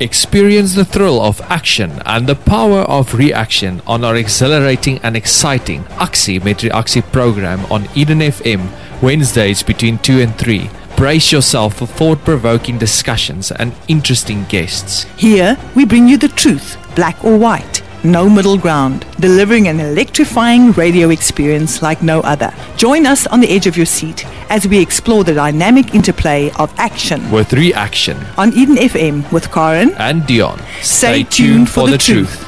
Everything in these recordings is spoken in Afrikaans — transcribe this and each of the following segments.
Experience the thrill of action and the power of reaction on our exhilarating and exciting Aksie met Reaksie program on Eden FM, Wednesdays between 2 and 3. Brace yourself for thought-provoking discussions and interesting guests. Here, we bring you the truth, black or white. No middle ground, delivering an electrifying radio experience like no other. Join us on the edge of your seat as we explore the dynamic interplay of action With reaction on Eden FM with Karen and Dion. Stay tuned for the truth.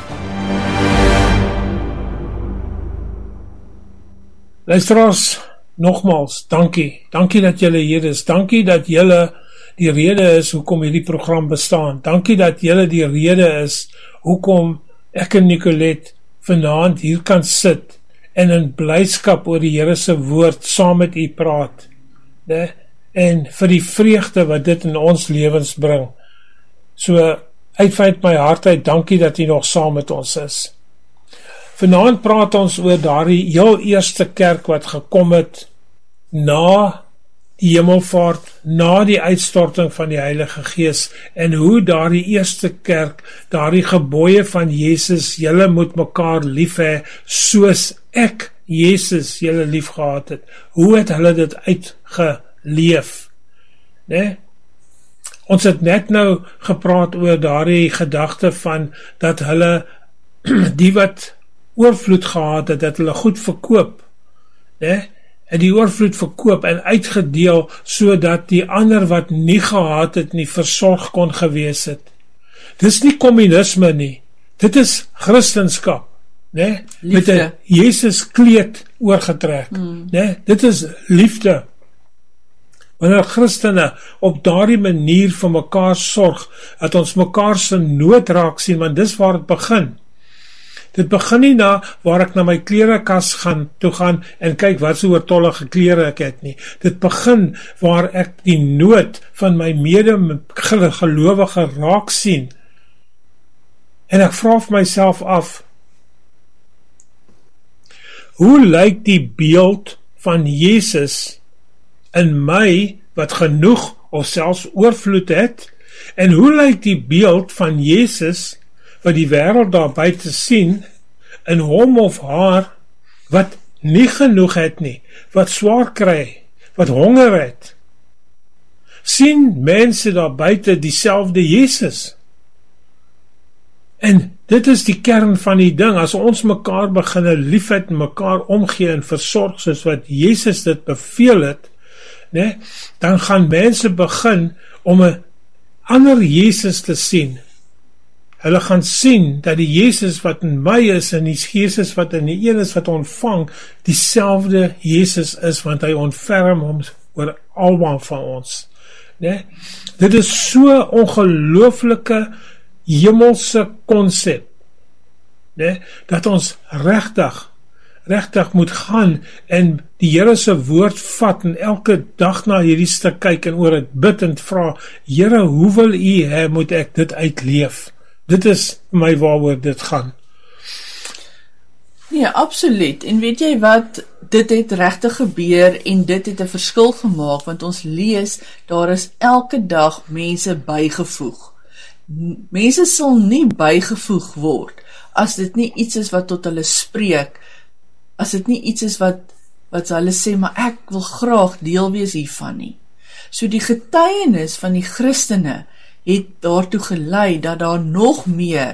Luisteraars, nogmaals, dankie. Dankie dat julle hier is. Dankie dat julle die rede is hoekom hierdie program bestaan. Dankie dat julle die rede is hoekom ek en Nicolette vanaand hier kan sit en in blydskap oor die Here se woord saam met u praat. Ne? En vir die vreugde wat dit in ons lewens bring. So, uit my hart uit, dankie dat u nog saam met ons is. Vanaand praat ons oor daardie heel eerste kerk wat gekom het na die hemelvaart, na die uitstorting van die Heilige Gees, en hoe daardie eerste kerk, daardie gebooie van Jezus, julle moet mekaar lief hê, soos ek Jezus julle lief gehad het. Hoe het hulle dit uitgeleef? Nee? Ons het net nou gepraat oor daardie gedagte van, dat hulle, die wat oorvloed gehad het, dat hulle goed verkoop, nee? En die oorvloed verkoop en uitgedeel, so dat die ander wat nie gehad het, nie versorg kon gewees het. Dis nie communisme nie, dit is Christenskap, nee? Met 'n Jesus kleed oorgetrek, nee? Dit is liefde. Wanneer Christene op daardie manier vir mekaar sorg, dat ons mekaar se nood raak sien, want dis waar het begin. Dit begin nie na waar ek na my klerekas toe gaan en kyk wat so oortollige klere ek het nie. Dit begin waar ek die nood van my medegelowige raak sien. En ek vra vir myself af, hoe lyk die beeld van Jesus in my wat genoeg of selfs oorvloed het, en hoe lyk die beeld van Jesus wat die wêreld daar buite sien, in hom of haar, wat nie genoeg het nie, wat swaar kry, wat honger het. Sien mense daar buite dieselfde Jesus? En dit is die kern van die ding, as ons mekaar beginne liefhet en mekaar omgee en versorg, soos wat Jesus dit beveel het, nee, dan gaan mense begin om 'n ander Jesus te sien. Hulle gaan sien dat die Jesus wat in my is en die Jesus wat in die een is wat ontvang, dieselfde Jesus is, want hy ontferm hom oor almal van ons. Nee? Dit is so ongelooflike hemelse konsep, nee? Dat ons regtig moet gaan en die Here se woord vat en elke dag na hierdie stuk kyk en oor dit bid en vra, Here, hoe wil u hê moet ek dit uitleef? Dit is my waaroor dit gaan. Ja, absoluut. En weet jy wat, dit het regtig gebeur en dit het 'n verskil gemaak, want ons lees, daar is elke dag mense bygevoeg. Mense sal nie bygevoeg word, as dit nie iets is wat tot hulle spreek, as dit nie iets is wat hulle sê, maar ek wil graag deel wees hiervan nie. So die getuienis van die Christene het daartoe gelei dat daar nog meer